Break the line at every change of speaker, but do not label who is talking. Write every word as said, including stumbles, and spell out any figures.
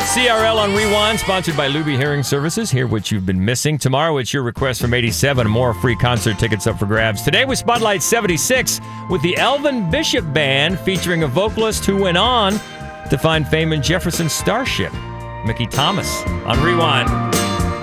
C R L on Rewind, sponsored by Luby Hearing Services. Hear what you've been missing. Tomorrow, it's your request from eighty-seven. More free concert tickets up for grabs. Today, we spotlight seventy-six with the Elvin Bishop Band, featuring a vocalist who went on to find fame in Jefferson Starship, Mickey Thomas, on Rewind.